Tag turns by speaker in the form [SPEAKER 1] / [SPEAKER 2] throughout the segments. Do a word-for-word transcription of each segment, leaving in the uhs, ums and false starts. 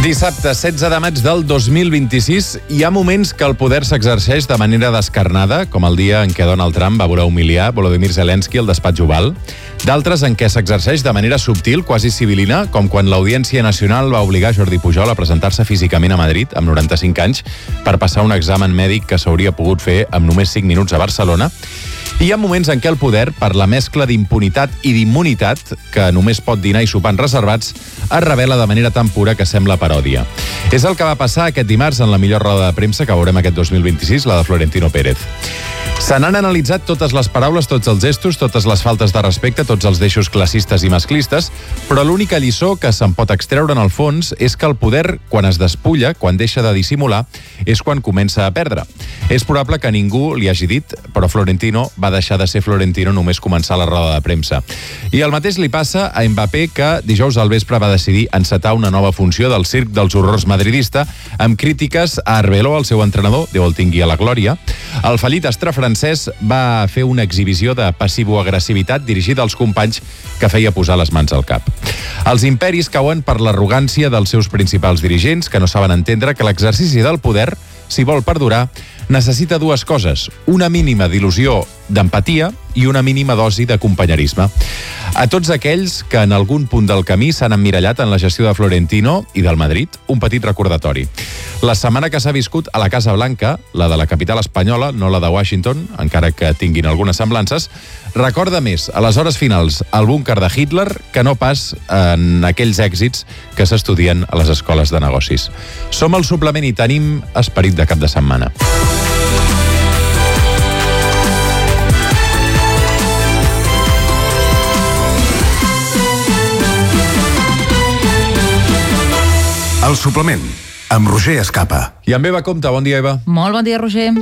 [SPEAKER 1] Dissabte, setze de maig del dos mil vint-i-sis, hi ha moments que el poder s'exerceix de manera descarnada, com el dia en què Donald Trump va voler humiliar Volodymyr Zelensky al despatx Oval. D'altres en què s'exerceix de manera subtil, quasi civilina, com quan l'Audiència Nacional va obligar Jordi Pujol a presentar-se físicament a Madrid, amb noranta-cinc anys, per passar un examen mèdic que s'hauria pogut fer amb només cinc minuts a Barcelona. I hi ha moments en què el poder, per la mescla d'impunitat i d'immunitat, que només pot dinar i sopar en reservats, es revela de manera tan pura que sembla paròdia. És el que va passar aquest dimarts en la millor roda de premsa que veurem aquest dos mil vint-i-sis, la de Florentino Pérez. Se n'han analitzat totes les paraules, tots els gestos, totes les faltes de respecte, tots els deixos classistes i masclistes, però l'única lliçó que se'n pot extreure en el fons és que el poder, quan es despulla, quan deixa de dissimular, és quan comença a perdre. És probable que ningú li hagi dit, però Florentino va deixar de ser Florentino només començar la roda de premsa. I el mateix li passa a Mbappé, que dijous al vespre va decidir encetar una nova funció del circ dels horrors madridista, amb crítiques a Arbeloa, el seu entrenador, Déu el tingui a la glòria. El fallit astre francès va fer una exhibició de passivo-agressivitat dirigida als companys que feia posar les mans al cap. Els imperis cauen per l'arrogància dels seus principals dirigents, que no saben entendre que l'exercici del poder, si vol perdurar, necessita dues coses: una mínima d'il·lusió d'empatia i una mínima dosi de companyerisme. A tots aquells que en algun punt del camí s'han emmirallat en la gestió de Florentino i del Madrid, un petit recordatori. La setmana que s'ha viscut a la Casa Blanca, la de la capital espanyola, no la de Washington, encara que tinguin algunes semblances, recorda més a les hores finals al búnquer de Hitler que no pas en aquells èxits que s'estudien a les escoles de negocis. Som el suplement i tenim esperit de cap de setmana.
[SPEAKER 2] El suplement, amb Roger Escapa.
[SPEAKER 1] I amb Eva Compte. Bon dia, Eva.
[SPEAKER 3] Molt bon dia, Roger.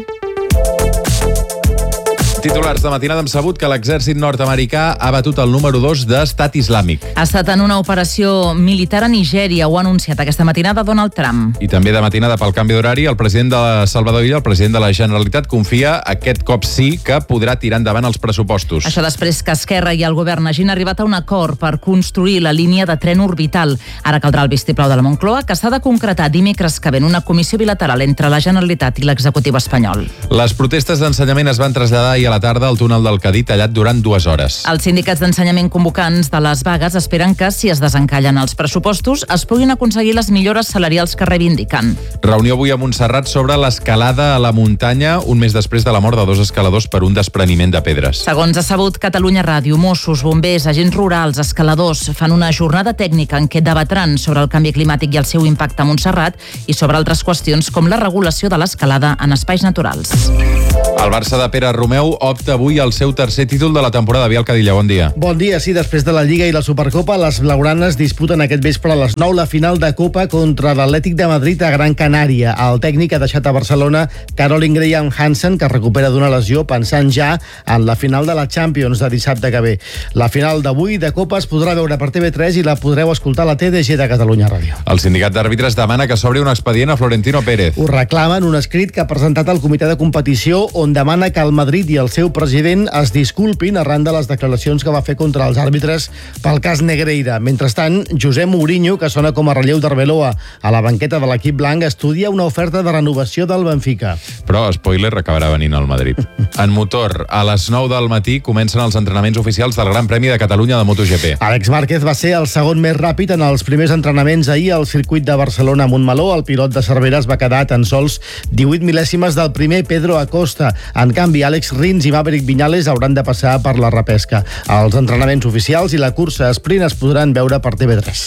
[SPEAKER 1] Titulars de matinada hem sabut que l'exèrcit nord-americà ha batut el número dos d'Estat Islàmic.
[SPEAKER 3] Ha estat en una operació militar a Nigèria, ho ha anunciat aquesta matinada Donald Trump.
[SPEAKER 1] I també de matinada pel canvi d'horari, el president de Salvador Illa, el president de la Generalitat, confia aquest cop sí que podrà tirar endavant els pressupostos.
[SPEAKER 3] Això després que Esquerra i el govern hagin arribat a un acord per construir la línia de tren orbital. Ara caldrà el vistiplau de la Moncloa, que s'ha de concretar dimecres que ve en una comissió bilateral entre la Generalitat i l'executiu espanyol.
[SPEAKER 1] Les protestes d'ensenyament es van traslladar ahir a la tarda al túnel del Cadí, tallat durant dues hores.
[SPEAKER 3] Els sindicats d'ensenyament convocants de les vagues esperen que, si es desencallen els pressupostos, es puguin aconseguir les millores salarials que reivindiquen.
[SPEAKER 1] Reunió avui a Montserrat sobre l'escalada a la muntanya, un mes després de la mort de dos escaladors per un despreniment de pedres.
[SPEAKER 3] Segons ha sabut Catalunya Ràdio, Mossos, bombers, agents rurals, escaladors fan una jornada tècnica en què debatran sobre el canvi climàtic i el seu impacte a Montserrat i sobre altres qüestions com la regulació de l'escalada en espais naturals.
[SPEAKER 1] El Barça de Pere Romeu opta avui al seu tercer títol de la temporada. Biel Cadilla, bon dia.
[SPEAKER 4] Bon dia, sí, després de la Lliga i la Supercopa, les blaugranes disputen aquest vespre a les nou la final de Copa contra l'Atlètic de Madrid a Gran Canària. El tècnic ha deixat a Barcelona Caroline Graham Hansen, que recupera d'una lesió, pensant ja en la final de la Champions de dissabte que ve. La final d'avui de Copa es podrà veure per T V tres i la podreu escoltar a la T D G de Catalunya Ràdio.
[SPEAKER 1] El sindicat d'àrbitres demana que s'obri un expedient a Florentino Pérez.
[SPEAKER 4] Ho reclamen un escrit que ha presentat al comitè de competició on demana que el Madrid i el seu president es disculpin arran de les declaracions que va fer contra els àrbitres pel cas Negreira. Mentrestant, José Mourinho, que sona com a relleu d'Arbeloa a la banqueta de l'equip blanc, estudia una oferta de renovació del Benfica.
[SPEAKER 1] Però, spoiler, acabarà venint al Madrid. En motor, a les nou del matí comencen els entrenaments oficials del Gran Premi de Catalunya de MotoGP.
[SPEAKER 4] Alex Márquez va ser el segon més ràpid en els primers entrenaments ahir al circuit de Barcelona a Montmeló. El pilot de Cervera es va quedar tan sols divuit mil·lèsimes del primer Pedro Acosta. En canvi, Àlex Rins i Maverick Viñales hauran de passar per la repesca. Els entrenaments oficials i la cursa sprint es podran veure per T V tres.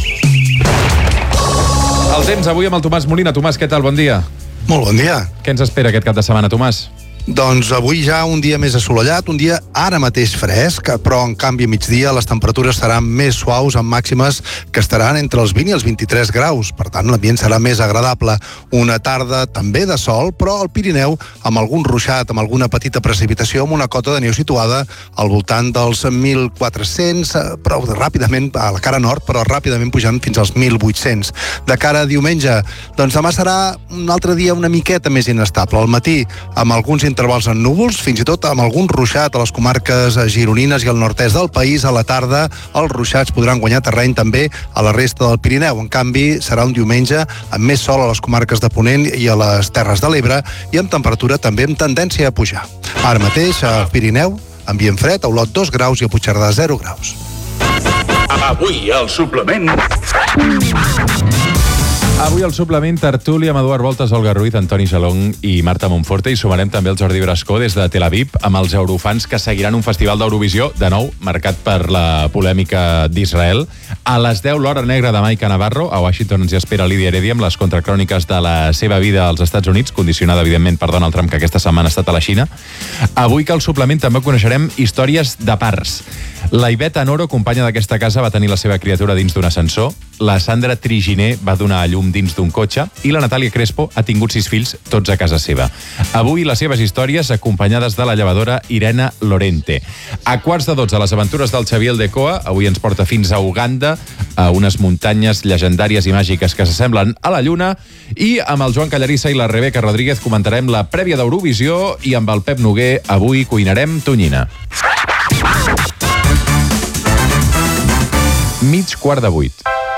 [SPEAKER 1] El temps avui amb el Tomàs Molina. Tomàs, què tal? Bon dia.
[SPEAKER 5] Molt bon dia.
[SPEAKER 1] Què ens espera aquest cap de setmana, Tomàs?
[SPEAKER 5] Doncs avui ja un dia més assolellat, un dia ara mateix fresc, però en canvi a migdia les temperatures seran més suaus amb màximes que estaran entre els vint i els vint-i-tres graus. Per tant, l'ambient serà més agradable. Una tarda també de sol, però al Pirineu amb algun ruixat, amb alguna petita precipitació, amb una cota de neu situada al voltant dels mil quatre-cents, però ràpidament a la cara nord, però ràpidament pujant fins als mil vuit-cents. De cara a diumenge, doncs demà serà un altre dia una miqueta més inestable. Al matí, amb alguns intervals en núvols, fins i tot amb algun ruixat a les comarques gironines i al nord-est del país. A la tarda els ruixats podran guanyar terreny també a la resta del Pirineu. En canvi, serà un diumenge amb més sol a les comarques de Ponent i a les Terres de l'Ebre i amb temperatura també amb tendència a pujar. Ara mateix al Pirineu, ambient fred, a Olot dos graus i a Puigcerdà zero graus.
[SPEAKER 6] Avui al suplement...
[SPEAKER 1] Avui al suplement tertúlia amb Eduard Voltes, Olga Ruiz, Antoni Jalong i Marta Monforte, i sumarem també el Jordi Brascó des de Tel Aviv amb els eurofans que seguiran un festival d'Eurovisió, de nou, marcat per la polèmica d'Israel. A les deu, l'Hora Negra de Maica Navarro. A Washington ens hi espera Lídia Heredia amb les contracròniques de la seva vida als Estats Units, condicionada, evidentment, per Donald Trump, que aquesta setmana ha estat a la Xina. Avui que al suplement també coneixerem històries de parts. La Iveta Noro, companya d'aquesta casa, va tenir la seva criatura dins d'un ascensor. La Sandra Triginer va donar a llum dins d'un cotxe i la Natàlia Crespo ha tingut sis fills, tots a casa seva. Avui les seves històries acompanyades de la llevadora Irene Lorente. A quarts de dotze, les aventures del Xavier Aldecoa. Avui ens porta fins a Uganda, a unes muntanyes llegendàries i màgiques que s'assemblen a la Lluna, i amb el Joan Callarissa i la Rebeca Rodríguez comentarem la prèvia d'Eurovisió i amb el Pep Noguer avui cuinarem tonyina. Mig quart de vuit.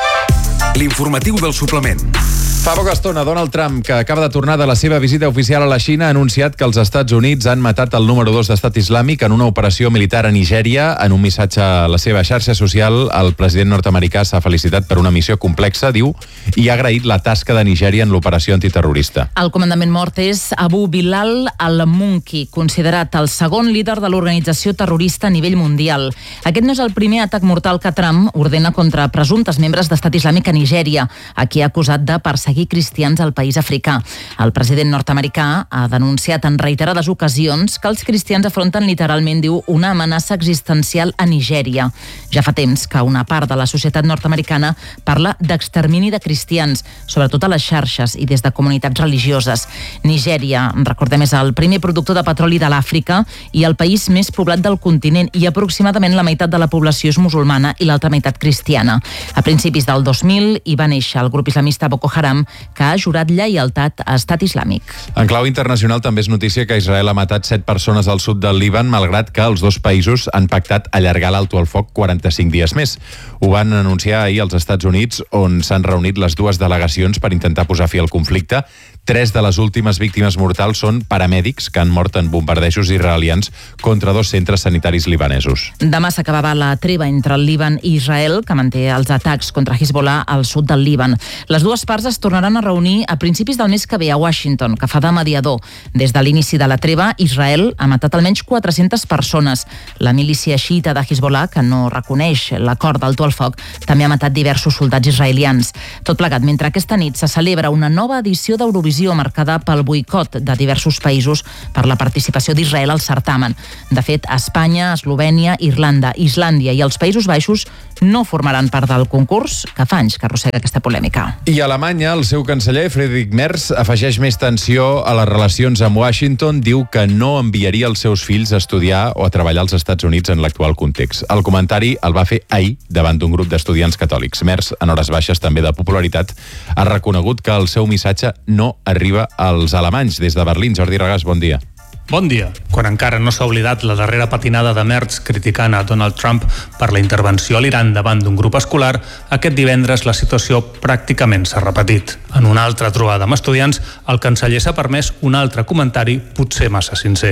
[SPEAKER 2] L'informatiu del suplement.
[SPEAKER 1] Fa poca estona, Donald Trump, que acaba de tornar de la seva visita oficial a la Xina, ha anunciat que els Estats Units han matat el número dos d'Estat Islàmic en una operació militar a Nigèria. En un missatge a la seva xarxa social, el president nord-americà s'ha felicitat per una missió complexa, diu, i ha agraït la tasca de Nigèria en l'operació antiterrorista.
[SPEAKER 3] El comandament mort és Abu Bilal al-Munki, considerat el segon líder de l'organització terrorista a nivell mundial. Aquest no és el primer atac mortal que Trump ordena contra presumptes membres d'Estat Islàmic a Nigèria, a qui ha acusat de perseguir cristians al país africà. El president nord-americà ha denunciat en reiterades ocasions que els cristians afronten literalment, diu, una amenaça existencial a Nigèria. Ja fa temps que una part de la societat nord-americana parla d'extermini de cristians, sobretot a les xarxes i des de comunitats religioses. Nigèria, recordem, és el primer productor de petroli de l'Àfrica i el país més poblat del continent, i aproximadament la meitat de la població és musulmana i l'altra meitat cristiana. A principis del dos mil hi va néixer el grup islamista Boko Haram, que ha jurat lleialtat a Estat Islàmic.
[SPEAKER 1] En clau internacional també és notícia que Israel ha matat set persones al sud del Líban, malgrat que els dos països han pactat allargar l'alto al foc quaranta-cinc dies més. Ho van anunciar ahir als Estats Units, on s'han reunit les dues delegacions per intentar posar fi al conflicte. Tres de les últimes víctimes mortals són paramèdics que han mort en bombardejos israelians contra dos centres sanitaris libanesos.
[SPEAKER 3] Demà s'acabava la treva entre el Líban i Israel, que manté els atacs contra Hezbollah al sud del Líban. Les dues parts es tornaran a reunir a principis del mes que ve a Washington, que fa de mediador. Des de l'inici de la treva, Israel ha matat almenys quatre-centes persones. La milícia xiita de Hezbollah, que no reconeix l'acord d'alto al foc, també ha matat diversos soldats israelians. Tot plegat mentre aquesta nit se celebra una nova edició d'Eurovisió marcada pel boicot de diversos països per la participació d'Israel al certamen. De fet, Espanya, Eslovènia, Irlanda, Islàndia i els Països Baixos no formaran part del concurs, que fa anys que arrossega aquesta polèmica.
[SPEAKER 1] I a Alemanya, el seu canceller, Friedrich Merz, afegeix més tensió a les relacions amb Washington. Diu que no enviaria els seus fills a estudiar o a treballar als Estats Units en l'actual context. El comentari el va fer ahir davant d'un grup d'estudiants catòlics. Merz, en hores baixes també de popularitat, ha reconegut que el seu missatge no arriba als alemanys. Des de Berlín, Jordi Regàs, bon dia.
[SPEAKER 7] Bon dia. Quan encara no s'ha oblidat la darrera patinada de Merz criticant a Donald Trump per la intervenció a l'Iran davant d'un grup escolar, aquest divendres la situació pràcticament s'ha repetit. En una altra trobada amb estudiants, el canceller s'ha permès un altre comentari potser massa sincer.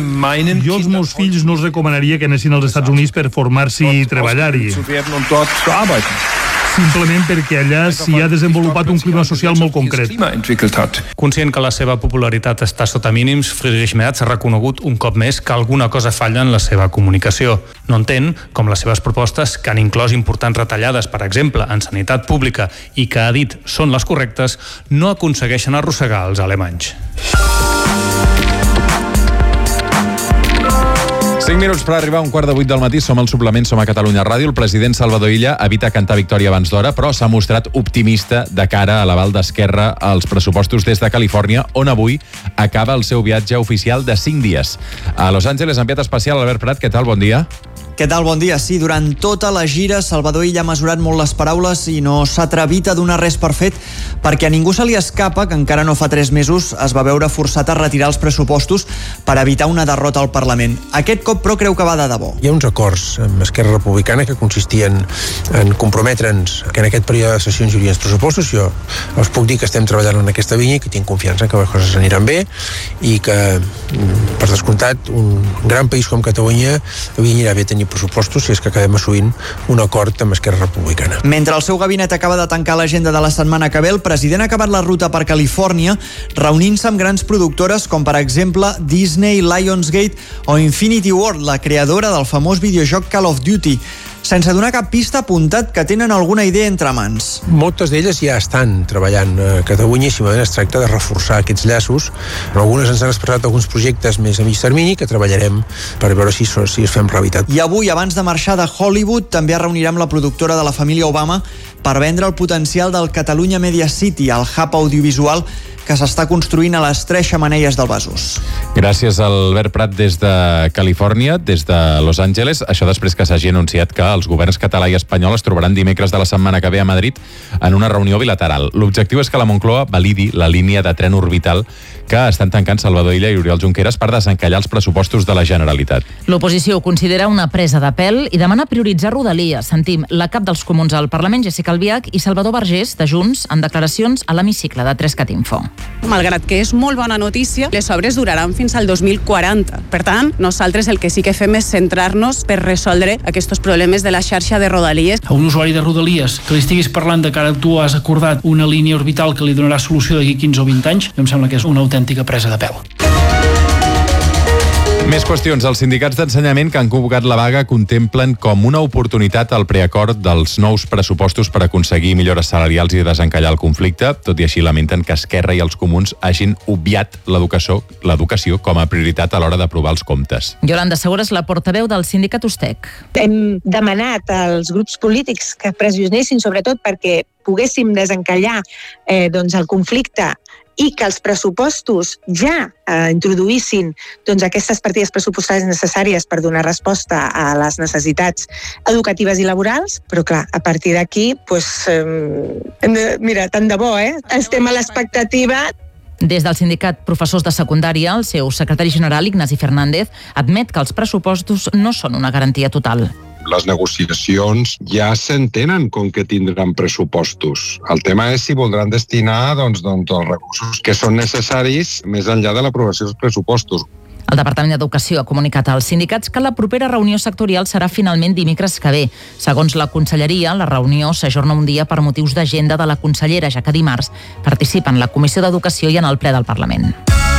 [SPEAKER 8] Jo als meus fills no els recomanaria que anessin als Estats Units per formar-se i treballar-hi. Simplement perquè allà s'hi ha desenvolupat un clima social molt concret.
[SPEAKER 7] Conscient que la seva popularitat està sota mínims, Friedrich Merz ha reconegut un cop més que alguna cosa falla en la seva comunicació. No entén com les seves propostes, que han inclòs importants retallades, per exemple, en sanitat pública, i que ha dit són les correctes, no aconsegueixen arrossegar els alemanys.
[SPEAKER 1] cinc minuts per arribar a un quart de vuit del matí. Som al suplement, som a Catalunya Ràdio. El president Salvador Illa evita cantar victòria abans d'hora, però s'ha mostrat optimista de cara a l'aval d'Esquerra als pressupostos des de Califòrnia, on avui acaba el seu viatge oficial de cinc dies. A Los Angeles, enviat especial, Albert Prat, què tal? Bon dia.
[SPEAKER 9] Què tal? Bon dia. Sí, durant tota la gira, Salvador Illa ha mesurat molt les paraules i no s'ha atrevit a donar res per fet, perquè a ningú se li escapa que encara no fa tres mesos es va veure forçat a retirar els pressupostos per evitar una derrota al Parlament. Aquest cop, però, creu que va de debò.
[SPEAKER 10] Hi ha uns acords amb Esquerra Republicana que consistien en comprometre'ns que en aquest període de sessions hi hauria els pressupostos. Jo us puc dir que estem treballant en aquesta línia i que tinc confiança que les coses aniran bé i que, per descomptat, un gran país com Catalunya havia anirà bé tenir pressupostos si és que acabem assolint un acord amb Esquerra Republicana.
[SPEAKER 9] Mentre el seu gabinet acaba de tancar l'agenda de la setmana que ve, el president ha acabat la ruta per Califòrnia reunint-se amb grans productores com, per exemple, Disney, Lionsgate o Infinity Ward, la creadora del famós videojoc Call of Duty. Sense donar cap pista, ha apuntat que tenen alguna idea entre mans.
[SPEAKER 10] Moltes d'elles ja estan treballant a Catalunya i simplement es tracta de reforçar aquests llaços. Algunes ens han expressat alguns projectes més a mig termini que treballarem per veure si, si es fem realitat.
[SPEAKER 9] I avui, abans de marxar de Hollywood, també es reunirà amb la productora de la família Obama per vendre el potencial del Catalunya Media City, el hub audiovisual que s'està construint a les tres xemeneies del Besòs.
[SPEAKER 1] Gràcies a Albert Prat des de Califòrnia, des de Los Angeles. Això després que s'hagi anunciat que els governs català i espanyol es trobaran dimecres de la setmana que ve a Madrid en una reunió bilateral. L'objectiu és que la Moncloa validi la línia de tren orbital que estan tancant Salvador Illa i Oriol Junqueras per desencallar els pressupostos de la Generalitat.
[SPEAKER 3] L'oposició ho considera una presa de pèl i demana prioritzar Rodalies. Sentim la cap dels comuns al Parlament, Jessica Albiach, i Salvador Vergés, de Junts, en declaracions a l'hemicicle de tres cat info.
[SPEAKER 11] Malgrat que és molt bona notícia, les obres duraran fins al dos mil quaranta. Per tant, nosaltres el que sí que fem és centrar-nos per resoldre aquests problemes de la xarxa de Rodalies.
[SPEAKER 12] A un usuari de Rodalies que li estiguis parlant de que ara tu has acordat una línia orbital que li donarà solució d'aquí quinze o vint anys, em sembla que és una autèntica presa de pèl.
[SPEAKER 1] Més qüestions. Els sindicats d'ensenyament que han convocat la vaga contemplen com una oportunitat el preacord dels nous pressupostos per aconseguir millores salarials i desencallar el conflicte. Tot i així, lamenten que Esquerra i els comuns hagin obviat l'educació l'educació com a prioritat a l'hora d'aprovar els comptes.
[SPEAKER 3] Yolanda Segura és la portaveu del sindicat USTEC.
[SPEAKER 13] Hem demanat als grups polítics que pressionessin, sobretot perquè poguéssim desencallar eh, doncs el conflicte i que els pressupostos ja eh, introduïssin doncs, aquestes partides pressupostàries necessàries per donar resposta a les necessitats educatives i laborals, però clar, a partir d'aquí, pues, eh, mira, tant de bo, eh? Estem a l'expectativa.
[SPEAKER 3] Des del sindicat Professors de Secundària, el seu secretari general, Ignasi Fernández, admet que els pressupostos no són una garantia total.
[SPEAKER 14] Les negociacions ja s'entenen com que tindran pressupostos. El tema és si voldran destinar doncs, doncs, els recursos que són necessaris més enllà de l'aprovació dels pressupostos.
[SPEAKER 3] El Departament d'Educació ha comunicat als sindicats que la propera reunió sectorial serà finalment dimecres que ve. Segons la conselleria, la reunió s'ajorna un dia per motius d'agenda de la consellera, ja que dimarts participa en la Comissió d'Educació i en el ple del Parlament.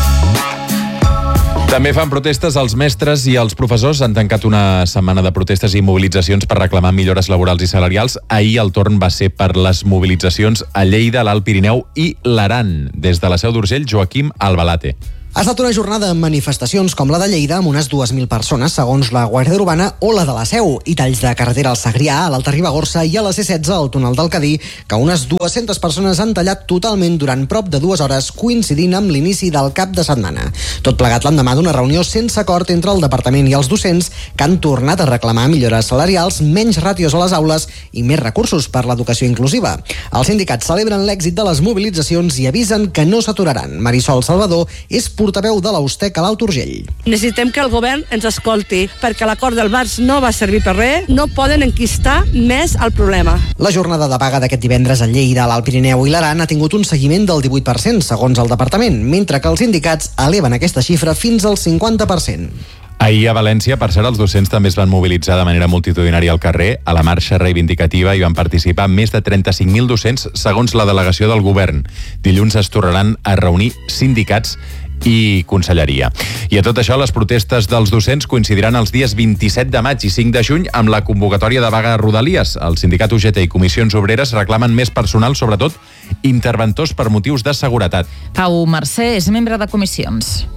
[SPEAKER 1] També fan protestes els mestres i els professors. Han tancat una setmana de protestes i mobilitzacions per reclamar millores laborals i salarials. Ahir el torn va ser per les mobilitzacions a Lleida, l'Alt Pirineu i l'Aran. Des de la Seu d'Urgell, Joaquim Albalate.
[SPEAKER 15] Ha estat una jornada amb manifestacions com la de Lleida amb unes dues mil persones, segons la Guàrdia Urbana, o la de la Seu, i talls de carretera al Segrià, a l'Alta Ribagorça i a la C setze al túnel del Cadí, que unes dues-centes persones han tallat totalment durant prop de dues hores, coincidint amb l'inici del cap de setmana. Tot plegat l'endemà d'una reunió sense acord entre el departament i els docents, que han tornat a reclamar millores salarials, menys ràtios a les aules i més recursos per l'educació inclusiva. Els sindicats celebren l'èxit de les mobilitzacions i avisen que no s'aturaran. Marisol Salvador és portaveu de la USTEC a l'Alt Urgell.
[SPEAKER 16] Necessitem que el govern ens escolti, perquè l'acord del març no va servir per res, no poden enquistar més el problema.
[SPEAKER 15] La jornada de vaga d'aquest divendres a Lleida, l'Alt Pirineu i l'Aran ha tingut un seguiment del divuit per cent, segons el departament, mentre que els sindicats eleven aquesta xifra fins al cinquanta per cent.
[SPEAKER 1] Ahir a València, per cert, els docents també es van mobilitzar de manera multitudinària al carrer. A la marxa reivindicativa hi van participar més de trenta-cinc mil docents, segons la delegació del govern. Dilluns es tornaran a reunir sindicats i conselleria. I a tot això, les protestes dels docents coincidiran els dies vint-i-set de maig i cinc de juny amb la convocatòria de vaga a Rodalies. El sindicat U G T i Comissions Obreres reclamen més personal, sobretot interventors per motius de seguretat.
[SPEAKER 3] Pau Mercè és membre de Comissions.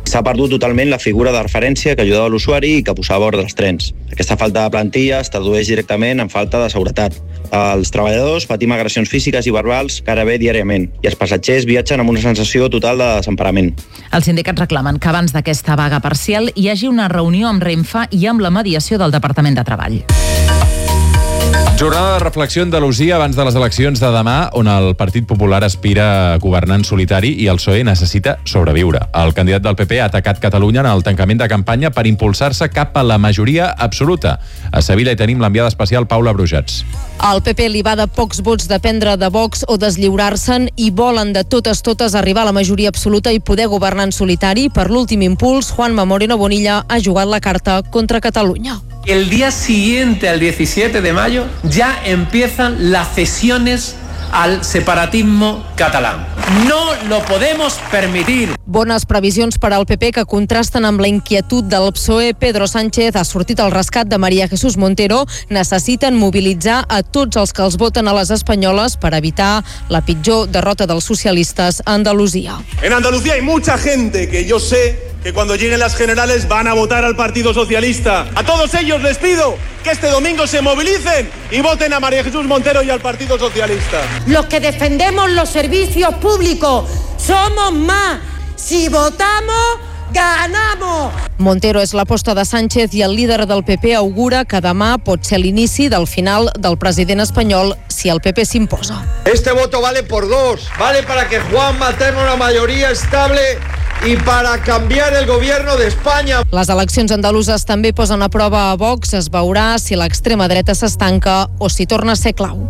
[SPEAKER 17] S'ha perdut totalment la figura de referència que ajudava l'usuari i que posava ordre als trens. Aquesta falta de plantilla es tradueix directament en falta de seguretat. Els treballadors patim agressions físiques i verbals gairebé diàriament i els passatgers viatgen amb una sensació total de desemparament.
[SPEAKER 3] Els sindicats reclamen que abans d'aquesta vaga parcial hi hagi una reunió amb Renfe i amb la mediació del Departament de Treball.
[SPEAKER 1] Jornada de reflexió a Andalusia abans de les eleccions de demà, on el Partit Popular aspira a governar en solitari i el P S O E necessita sobreviure. El candidat del P P ha atacat Catalunya en el tancament de campanya per impulsar-se cap a la majoria absoluta. A Sevilla hi tenim l'enviada especial Paula Brujats.
[SPEAKER 18] Al P P li va de pocs vots dependre de Vox o deslliurar-se'n i volen de totes totes arribar a la majoria absoluta i poder governar en solitari. Per l'últim impuls, Juanma Moreno Bonilla ha jugat la carta contra Catalunya.
[SPEAKER 19] El día siguiente, al diecisiete de mayo, ya empiezan las cesiones al separatismo catalán. No lo podemos permitir.
[SPEAKER 18] Bones previsions per al P P que contrasten amb la inquietud del P S O E. Pedro Sánchez ha sortit al rescat de María Jesús Montero. Necessiten mobilitzar a tots els que els voten a les espanyoles per evitar la pitjor derrota dels socialistes a Andalusia.
[SPEAKER 20] En Andalucía hay mucha gente que yo sé que cuando lleguen las generales van a votar al Partido Socialista. A todos ellos les pido que este domingo se movilicen y voten a María Jesús Montero y al Partido Socialista.
[SPEAKER 21] Los que defendemos los servicios públicos somos más. Si votamos, ganamos.
[SPEAKER 18] Montero és l'aposta de Sánchez i el líder del P P augura que demà pot ser l'inici del final del president espanyol si el P P s'imposa.
[SPEAKER 22] Este voto vale por dos. Vale para que Juanma tenga una mayoría estable i para cambiar el gobierno de España.
[SPEAKER 18] Les eleccions andaluses també posen a prova a Vox. Es veurà si l'extrema dreta s'estanca o si torna a ser clau.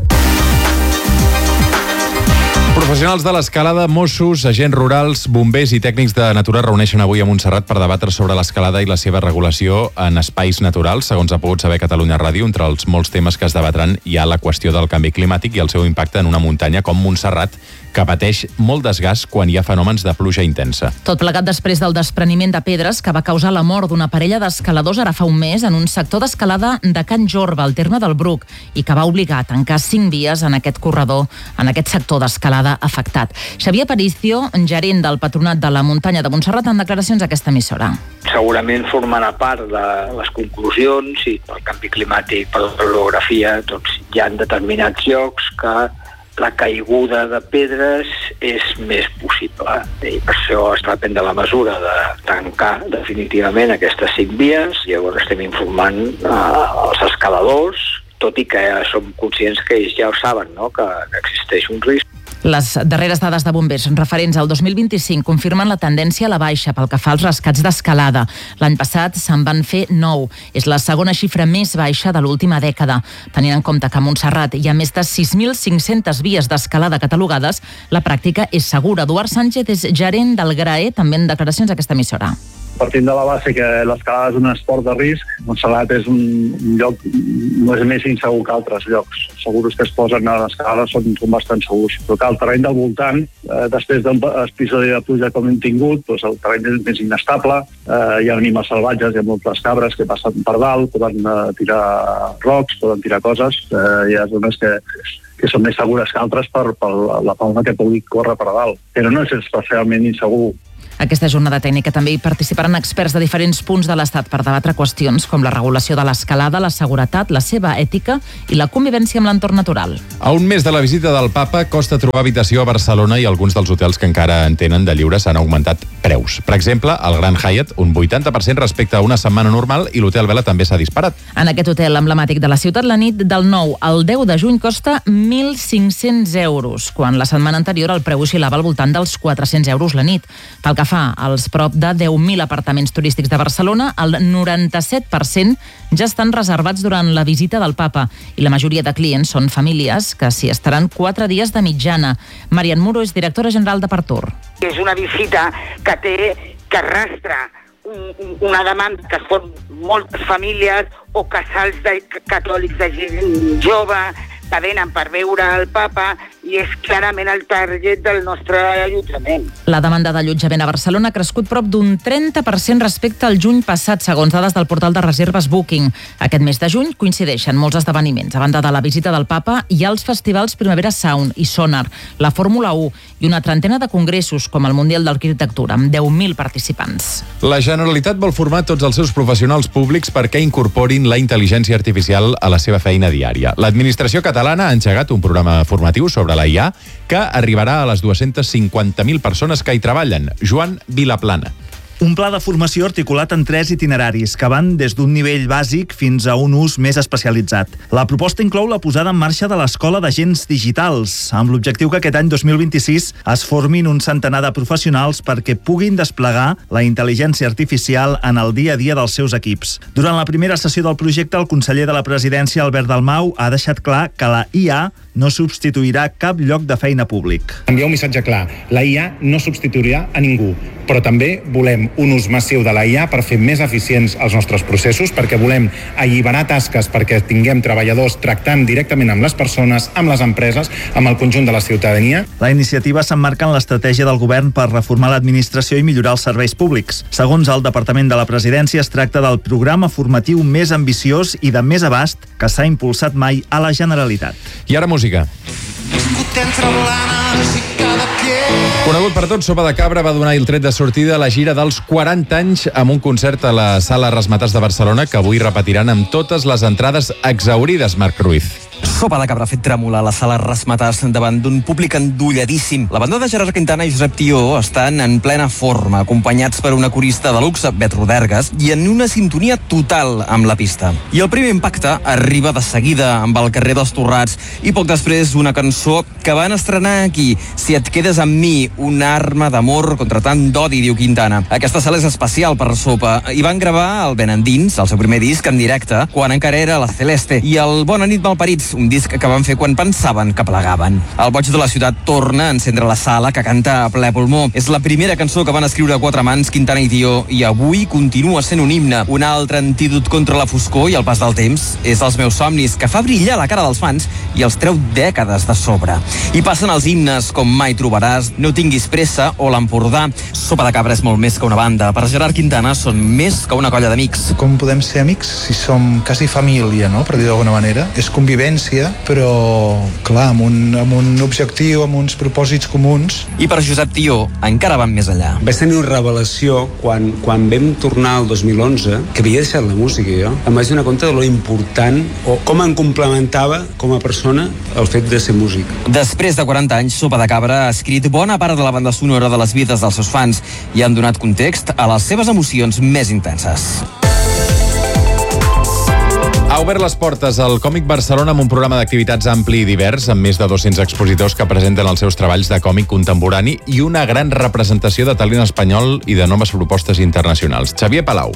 [SPEAKER 1] Professionals de l'escalada, Mossos, agents rurals, bombers i tècnics de natura reuneixen avui a Montserrat per debatre sobre l'escalada i la seva regulació en espais naturals. Segons ha pogut saber Catalunya Ràdio, entre els molts temes que es debatran hi ha la qüestió del canvi climàtic i el seu impacte en una muntanya com Montserrat, que pateix molt desgast quan hi ha fenòmens de pluja intensa.
[SPEAKER 3] Tot plegat després del despreniment de pedres que va causar la mort d'una parella d'escaladors ara fa un mes en un sector d'escalada de Can Jorba, al terme del Bruc, i que va obligar a tancar cinc vies en aquest corredor, en aquest sector d'escalada afectat. Xavier Aparicio, gerent del Patronat de la Muntanya de Montserrat, en declaracions a aquesta emissora.
[SPEAKER 23] Segurament formarà part de les conclusions i pel canvi climàtic, per l'orografia, doncs hi ha determinats llocs que la caiguda de pedres és més possible i per això es va prendre la mesura de tancar definitivament aquestes cinc vies. Llavors estem informant eh, els escaladors, tot i que som conscients que ells ja ho saben, no? que, que existeix un risc.
[SPEAKER 3] Les darreres dades de bombers referents al dos mil vint-i-cinc confirmen la tendència a la baixa pel que fa als rescats d'escalada. L'any passat se'n van fer nou. És la segona xifra més baixa de l'última dècada. Tenint en compte que a Montserrat hi ha més de sis mil cinc-centes vies d'escalada catalogades, la pràctica és segura. Eduard Sánchez és gerent del GRAE, també en declaracions a aquesta emissora.
[SPEAKER 24] Partint de la base que l'escalada és un esport de risc, Montserrat és un, un lloc no és més insegur que altres llocs. Els segurs que es posen a l'escalada són, són bastant segurs. Però que el terreny del voltant, eh, després d'un episodi de pluja com hem tingut, doncs el terreny és més inestable, eh, hi ha animals salvatges, hi ha moltes cabres que passen per dalt, poden eh, tirar rocs, poden tirar coses, eh, hi ha zones que que són més segures que altres per, per la fauna que pugui córrer per a dalt. Però no és especialment insegur.
[SPEAKER 3] Aquesta jornada tècnica també hi participaran experts de diferents punts de l'Estat per debatre qüestions com la regulació de l'escalada, la seguretat, la seva ètica i la convivència amb l'entorn natural.
[SPEAKER 1] A un mes de la visita del Papa costa trobar habitació a Barcelona i alguns dels hotels que encara en tenen de lliure s'han augmentat preus. Per exemple, el Grand Hyatt, un vuitanta per cent respecte a una setmana normal, i l'Hotel Vela també s'ha disparat.
[SPEAKER 3] En aquest hotel emblemàtic de la ciutat, la nit del nou al deu de juny costa mil cinc-cents euros, quan la setmana anterior el preu oscil·lava al voltant dels quatre-cents euros la nit. Pel que fa als prop de deu mil apartaments turístics de Barcelona, el noranta-set per cent ja estan reservats durant la visita del Papa i la majoria de clients són famílies que s'hi estaran quatre dies de mitjana. Marian Muro és directora general de Partur.
[SPEAKER 25] És una visita que té, que arrastra un, una demanda que són moltes famílies o casals de, catòlics de gent jove que venen per veure el Papa i és clarament el target del nostre allotjament.
[SPEAKER 3] La demanda d'allotjament a Barcelona ha crescut prop d'un trenta per cent respecte al juny passat, segons dades del portal de reserves Booking. Aquest mes de juny coincideixen molts esdeveniments, a banda de la visita del Papa i els festivals Primavera Sound i Sonar, la Fórmula u i una trentena de congressos com el Mundial d'Arquitectura, amb deu mil participants.
[SPEAKER 1] La Generalitat vol formar tots els seus professionals públics perquè incorporin la intel·ligència artificial a la seva feina diària. L'administració catalana ha engegat un programa formatiu sobre la I A que arribarà a les dues-centes cinquanta mil persones que hi treballen. Joan Vilaplana.
[SPEAKER 2] Un pla de formació articulat en tres itineraris que van des d'un nivell bàsic fins a un ús més especialitzat. La proposta inclou la posada en marxa de l'Escola d'Agents Digitals, amb l'objectiu que aquest any dos mil vint-i-sis es formin un centenar de professionals perquè puguin desplegar la intel·ligència artificial en el dia a dia dels seus equips. Durant la primera sessió del projecte, el conseller de la Presidència, Albert Dalmau, ha deixat clar que la I A no substituirà cap lloc de feina públic.
[SPEAKER 4] Enviar un missatge clar. La I A no substituirà a ningú, però també volem un ús massiu de la I A per fer més eficients els nostres processos, perquè volem alliberar tasques perquè tinguem treballadors tractant directament amb les persones, amb les empreses, amb el conjunt de la ciutadania.
[SPEAKER 2] La iniciativa s'emmarca en l'estratègia del govern per reformar l'administració i millorar els serveis públics. Segons el Departament de la Presidència, es tracta del programa formatiu més ambiciós i de més abast que s'ha impulsat mai a la Generalitat.
[SPEAKER 1] I ara música. Conegut per tots, Sopa de Cabra va donar el tret de sortida a la gira dels quaranta anys amb un concert a la Sala Razzmatazz de Barcelona que avui repetiran amb totes les entrades exhaurides, Marc Ruiz.
[SPEAKER 5] Sopa de Cabra ha fet tremolar la Sala Razzmatazz davant d'un públic endolladíssim. La banda de Gerard Quintana i Josep Tió estan en plena forma, acompanyats per una corista de luxe, Bet Rodergas, i en una sintonia total amb la pista. I el primer impacte arriba de seguida amb el carrer dels Torrats i poc després una cançó que van estrenar aquí, Si et quedes amb mi, una arma d'amor contra tant d'odi, diu Quintana. Aquesta sala és especial per Sopa i van gravar el Ben Endins, el seu primer disc en directe, quan encara era la Celeste, i el Bona nit Malparits, un disc que van fer quan pensaven que plegaven. El Boig de la ciutat torna a encendre la sala, que canta a ple pulmó. És la primera cançó que van escriure a quatre mans Quintana i Tió i avui continua sent un himne, un altre antídot contra la foscor i el pas del temps. És Els meus somnis, que fa brillar la cara dels fans i els treu dècades de sobre. I passen els himnes com Mai trobaràs, No tinguis pressa o l'Empordà. Sopa de Cabra és molt més que una banda. Per Gerard Quintana són més que una colla d'amics.
[SPEAKER 6] Com podem ser amics si som quasi família, no?, per dir d'alguna manera. És convivència, però, clar, amb un, amb un objectiu, amb uns propòsits comuns.
[SPEAKER 5] I per Josep Tió encara van més enllà.
[SPEAKER 8] Vaig tenir una revelació quan, quan vam tornar el dos mil onze, que havia deixat la música jo. Em vaig donar compte de lo important o com em complementava com a persona el fet de ser músic.
[SPEAKER 5] Després de quaranta anys, Sopa de Cabra ha escrit bona part de la banda sonora de les vides dels seus fans i han donat context a les seves emocions més intenses.
[SPEAKER 1] Ha obert les portes al Còmic Barcelona amb un programa d'activitats ampli i divers, amb més de dos-cents expositors que presenten els seus treballs de còmic contemporani i una gran representació de talent espanyol i de noves propostes internacionals. Xavier Palau.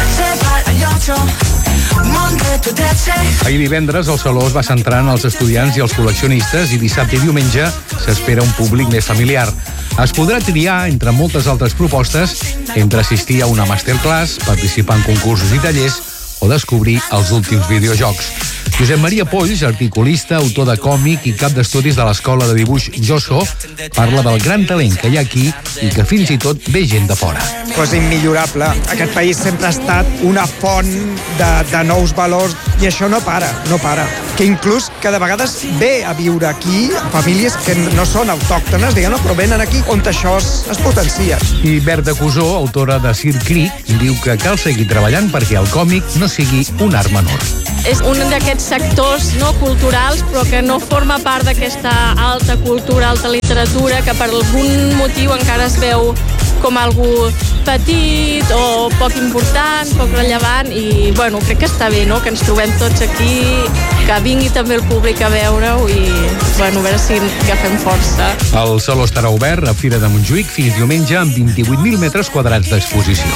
[SPEAKER 26] Ahir divendres el Saló es va centrar en els estudiants i els col·leccionistes i dissabte i diumenge s'espera un públic més familiar. Es podrà triar entre moltes altres propostes entre assistir a una masterclass, participar en concursos i tallers o descobrir els últims videojocs. Josep Maria Polls, articulista, autor de còmic i cap d'estudis de l'Escola de Dibuix Joso, parla del gran talent que hi ha aquí i que fins i tot ve gent de fora.
[SPEAKER 27] Pues immillorable. Aquest país sempre ha estat una font de, de nous valors i això no para, no para. Que inclús que de vegades ve a viure aquí famílies que no són autòctones, diguem, però venen aquí on això es, es potencia.
[SPEAKER 26] I Berta Cusó, autora de Sir Creek, diu que cal seguir treballant perquè el còmic no sigui un art menor.
[SPEAKER 28] És un d'aquests sectors no culturals, però que no forma part d'aquesta alta cultura, alta literatura, que per algun motiu encara es veu com algú petit o poc important, poc rellevant, i bueno, crec que està bé, no?, que ens trobem tots aquí, que vingui també el públic a veure-ho i bueno, a veure si agafem força.
[SPEAKER 26] El Saló estarà obert a Fira de Montjuïc fins diumenge amb vint-i-vuit mil metres quadrats d'exposició.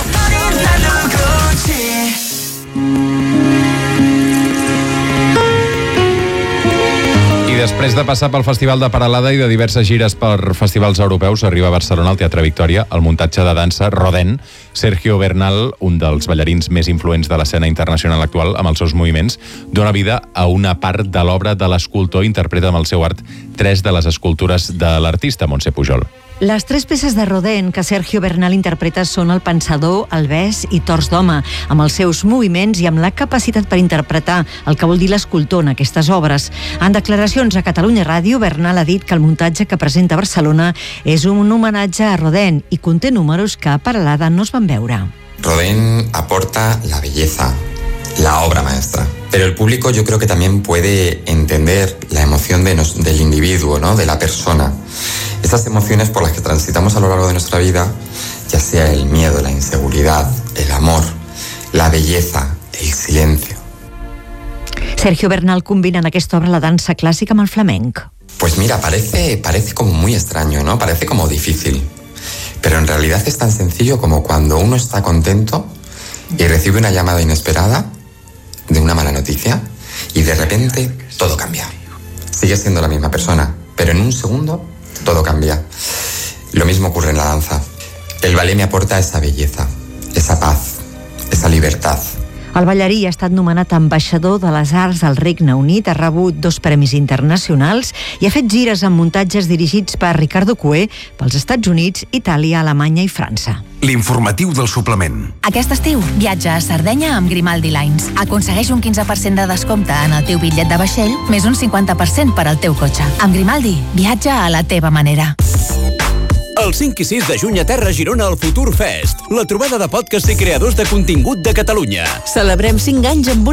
[SPEAKER 1] després de passar pel Festival de Peralada i de diverses gires per festivals europeus, arriba a Barcelona al Teatre Victòria el muntatge de dansa Rodin. Sergio Bernal, un dels ballarins més influents de l'escena internacional actual, amb els seus moviments, dona vida a una part de l'obra de l'escultor i interpreta amb el seu art tres de les escultures de l'artista, Montse Pujol.
[SPEAKER 7] Les tres peces de Rodin que Sergio Bernal interpreta són el pensador, el bes i Tors d'home, amb els seus moviments i amb la capacitat per interpretar el que vol dir l'escultor en aquestes obres. En declaracions a Catalunya Ràdio, Bernal ha dit que el muntatge que presenta a Barcelona és un homenatge a Rodin i conté números que a Peralada no es van veure.
[SPEAKER 9] Rodin aporta la belleza, la obra maestra. Pero el público yo creo que también puede entender la emoción de nos, del individuo, ¿no? De la persona. Esas emociones por las que transitamos a lo largo de nuestra vida, ya sea el miedo, la inseguridad, el amor, la belleza, el silencio.
[SPEAKER 7] Sergio Bernal combina en aquesta obra la dansa clàssica amb el flamenc.
[SPEAKER 9] Pues mira, parece, parece como muy extraño, ¿no? Parece como difícil. Pero en realidad es tan sencillo como cuando uno está contento y recibe una llamada inesperada de una mala noticia y de repente todo cambia. Sigue siendo la misma persona, pero en un segundo todo cambia. Lo mismo ocurre en la danza. El ballet me aporta esa belleza, esa paz, esa libertad.
[SPEAKER 7] El ballarí ha estat nomenat ambaixador de les arts del Regne Unit, ha rebut dos premis internacionals i ha fet gires amb muntatges dirigits per Ricardo Cué pels Estats Units, Itàlia, Alemanya i França.
[SPEAKER 10] L'informatiu del suplement.
[SPEAKER 11] Aquest estiu, viatja a Sardenya amb Grimaldi Lines. Aconsegueix un quinze per cent de descompte en el teu bitllet de vaixell, més un cinquanta per cent per al teu cotxe. Amb Grimaldi, viatja a la teva manera.
[SPEAKER 12] El cinc i sis de juny a Terra Girona al Futur Fest, la trobada de podcasts i creadors de contingut de Catalunya.
[SPEAKER 13] Celebrem cinc anys amb